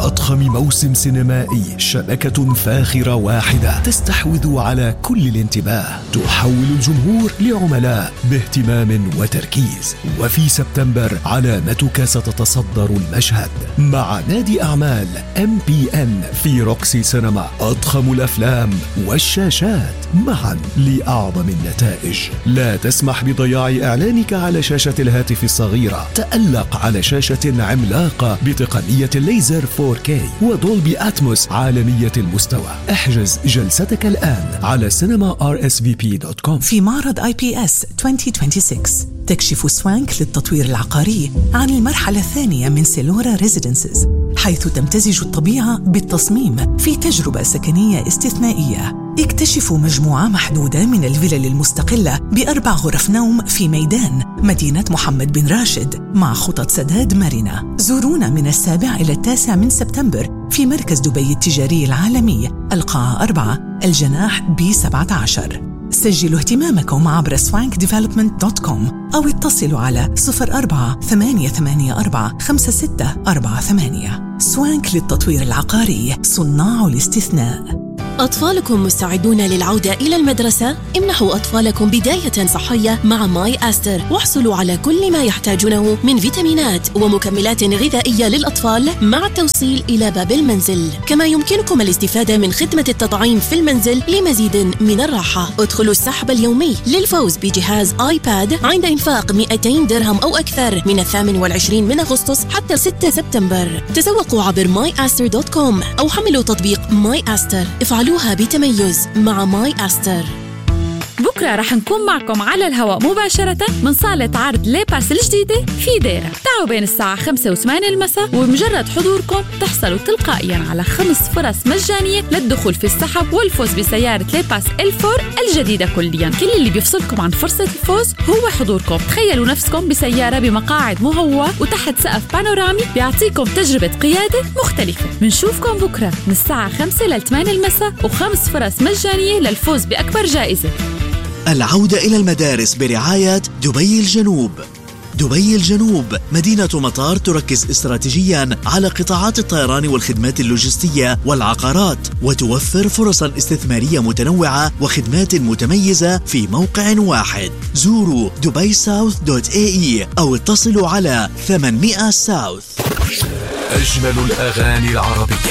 أضخم موسم سينمائي، شبكة فاخرة واحدة تستحوذ على كل الانتباه، تحول الجمهور لعملاء باهتمام وتركيز. وفي سبتمبر علامتك ستتصدر المشهد مع نادي أعمال MPN في روكسي سينما. أضخم الأفلام والشاشات معا لأعظم النتائج. لا تسمح بضياع إعلانك على شاشة الهاتف الصغيرة. تألق على شاشة عملاقة بتقنية الليزر 4K ودولبي أتموس عالمية المستوى. احجز جلستك الآن على cinema.rsvp.com. في معرض IPS 2026 تكشف سوانك للتطوير العقاري عن المرحلة الثانية من سيلورا ريزيدنسز، حيث تمتزج الطبيعة بالتصميم في تجربة سكنية استثنائية. اكتشفوا مجموعة محدودة من الفلل المستقلة ب4 غرف نوم في ميدان مدينة محمد بن راشد مع خطط سداد مرنة. زورونا من 7 إلى 9 من سبتمبر في مركز دبي التجاري العالمي، القاعة 4، الجناح B17. سجلوا اهتمامكم عبر swankdevelopment.com أو اتصلوا على 04-884-5648. سوانك للتطوير العقاري، صناع الاستثناء. أطفالكم مستعدون للعودة إلى المدرسة؟ امنحوا أطفالكم بداية صحية مع ماي أستر، واحصلوا على كل ما يحتاجونه من فيتامينات ومكملات غذائية للأطفال مع التوصيل إلى باب المنزل. كما يمكنكم الاستفادة من خدمة التطعيم في المنزل لمزيد من الراحة. ادخلوا السحب اليومي للفوز بجهاز آيباد عند إنفاق 200 درهم أو أكثر من 28 من أغسطس حتى 6 سبتمبر. تسوقوا عبر myaster.com أو حملوا تطبيق ماي أستر. افعلوها بتميز مع ماي أستر. بكرة رح نكون معكم على الهواء مباشرة من صالة عرض ليباس الجديدة في ديرة. تعالوا بين الساعة 5 و8 المساء، وبمجرد حضوركم تحصلوا تلقائيا على 5 فرص مجانية للدخول في السحب والفوز بسيارة ليباس L4 الجديدة كليا. كل اللي بيفصلكم عن فرصة الفوز هو حضوركم. تخيلوا نفسكم بسيارة بمقاعد مهوة وتحت سقف بانورامي بيعطيكم تجربة قيادة مختلفة. بنشوفكم بكرة من الساعة 5 ل8 المساء، و5 فرص مجانية للفوز بأكبر جائزة. العودة إلى المدارس برعاية دبي الجنوب. دبي الجنوب مدينة مطار تركز استراتيجياً على قطاعات الطيران والخدمات اللوجستية والعقارات، وتوفر فرصاً استثمارية متنوعة وخدمات متميزة في موقع واحد. زوروا dubaisouth.ae أو اتصلوا على 800 ساوث. أجمل الأغاني العربية.